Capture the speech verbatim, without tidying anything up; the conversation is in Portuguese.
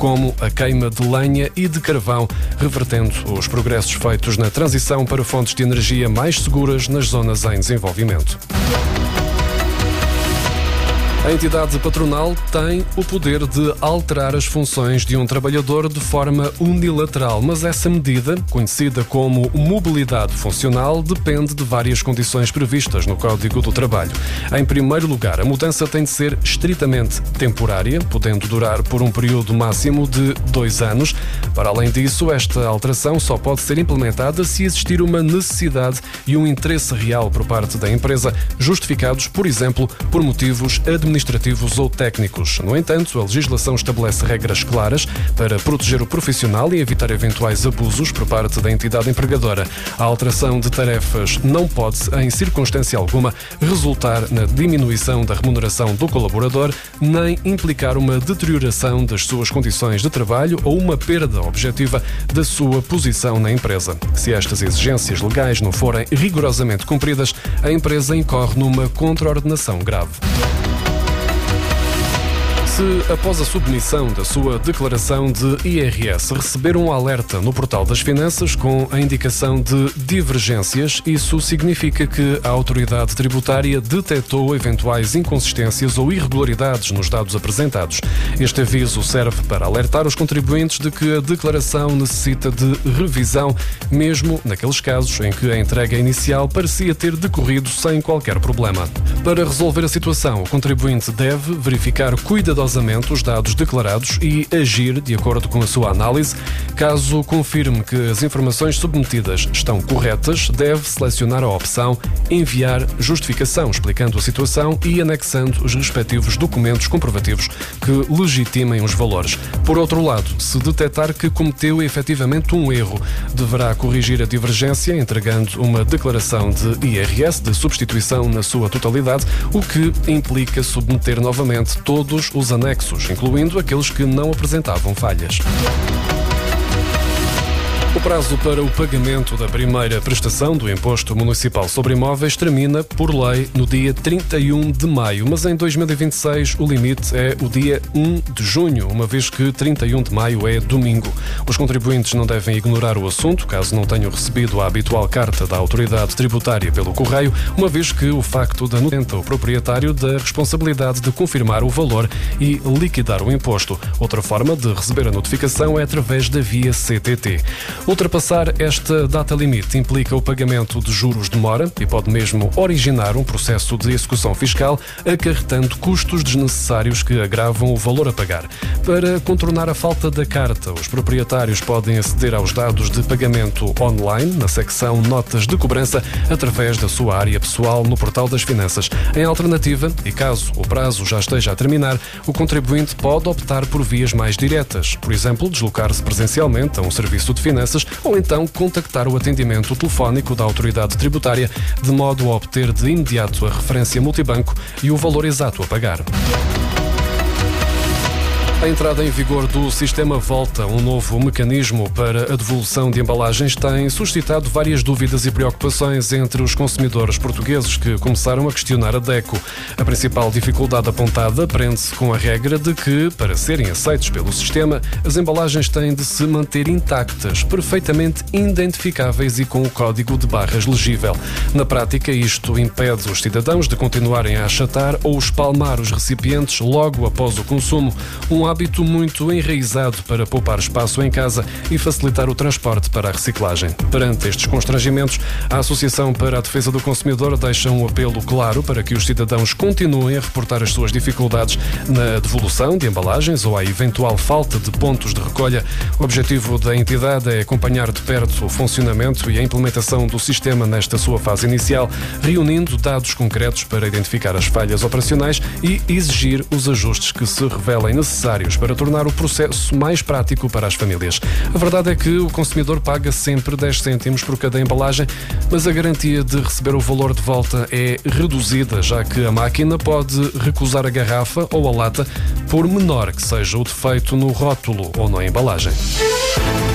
como a queima de lenha e de carvão, revertendo os progressos feitos na transição para fontes de energia mais seguras nas zonas em desenvolvimento. A entidade patronal tem o poder de alterar as funções de um trabalhador de forma unilateral, mas essa medida, conhecida como mobilidade funcional, depende de várias condições previstas no Código do Trabalho. Em primeiro lugar, a mudança tem de ser estritamente temporária, podendo durar por um período máximo de dois anos. Para além disso, esta alteração só pode ser implementada se existir uma necessidade e um interesse real por parte da empresa, justificados, por exemplo, por motivos administrativos administrativos ou técnicos. No entanto, a legislação estabelece regras claras para proteger o profissional e evitar eventuais abusos por parte da entidade empregadora. A alteração de tarefas não pode, em circunstância alguma, resultar na diminuição da remuneração do colaborador, nem implicar uma deterioração das suas condições de trabalho ou uma perda objetiva da sua posição na empresa. Se estas exigências legais não forem rigorosamente cumpridas, a empresa incorre numa contraordenação grave. Se, após a submissão da sua declaração de I R S, receber um alerta no portal das finanças com a indicação de divergências, isso significa que a autoridade tributária detectou eventuais inconsistências ou irregularidades nos dados apresentados. Este aviso serve para alertar os contribuintes de que a declaração necessita de revisão, mesmo naqueles casos em que a entrega inicial parecia ter decorrido sem qualquer problema. Para resolver a situação, o contribuinte deve verificar cuidadosamente os dados declarados e agir de acordo com a sua análise. Caso confirme que as informações submetidas estão corretas, deve selecionar a opção Enviar justificação, explicando a situação e anexando os respectivos documentos comprovativos que legitimem os valores. Por outro lado, se detectar que cometeu efetivamente um erro, deverá corrigir a divergência entregando uma declaração de I R S de substituição na sua totalidade, o que implica submeter novamente todos os anexos, incluindo aqueles que não apresentavam falhas. O prazo para o pagamento da primeira prestação do Imposto Municipal sobre Imóveis termina, por lei, no dia trinta e um de maio, mas em dois mil e vinte e seis o limite é o dia um de junho, uma vez que trinta e um de maio é domingo. Os contribuintes não devem ignorar o assunto, caso não tenham recebido a habitual carta da autoridade tributária pelo correio, uma vez que o facto de anular o proprietário da responsabilidade de confirmar o valor e liquidar o imposto. Outra forma de receber a notificação é através da via C T T. Ultrapassar esta data limite implica o pagamento de juros de mora e pode mesmo originar um processo de execução fiscal, acarretando custos desnecessários que agravam o valor a pagar. Para contornar a falta da carta, os proprietários podem aceder aos dados de pagamento online na secção Notas de Cobrança através da sua área pessoal no portal das finanças. Em alternativa, e caso o prazo já esteja a terminar, o contribuinte pode optar por vias mais diretas, por exemplo, deslocar-se presencialmente a um serviço de finanças ou então contactar o atendimento telefónico da autoridade tributária de modo a obter de imediato a referência multibanco e o valor exato a pagar. A entrada em vigor do Sistema Volta, um novo mecanismo para a devolução de embalagens, tem suscitado várias dúvidas e preocupações entre os consumidores portugueses que começaram a questionar a DECO. A principal dificuldade apontada prende-se com a regra de que, para serem aceitos pelo sistema, as embalagens têm de se manter intactas, perfeitamente identificáveis e com o código de barras legível. Na prática, isto impede os cidadãos de continuarem a achatar ou espalmar os recipientes logo após o consumo, um hábito muito enraizado para poupar espaço em casa e facilitar o transporte para a reciclagem. Perante estes constrangimentos, a Associação para a Defesa do Consumidor deixa um apelo claro para que os cidadãos continuem a reportar as suas dificuldades na devolução de embalagens ou a eventual falta de pontos de recolha. O objetivo da entidade é acompanhar de perto o funcionamento e a implementação do sistema nesta sua fase inicial, reunindo dados concretos para identificar as falhas operacionais e exigir os ajustes que se revelem necessários para tornar o processo mais prático para as famílias. A verdade é que o consumidor paga sempre dez cêntimos por cada embalagem, mas a garantia de receber o valor de volta é reduzida, já que a máquina pode recusar a garrafa ou a lata, por menor que seja o defeito no rótulo ou na embalagem.